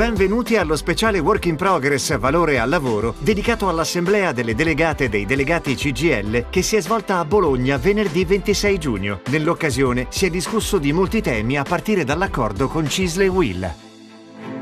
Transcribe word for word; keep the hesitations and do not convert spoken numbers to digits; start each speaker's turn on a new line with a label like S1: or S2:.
S1: Benvenuti allo speciale Work in Progress Valore al Lavoro dedicato all'Assemblea delle Delegate e dei Delegati C G I L che si è svolta a Bologna venerdì ventisei giugno. Nell'occasione si è discusso di molti temi a partire dall'accordo con CISL e UIL.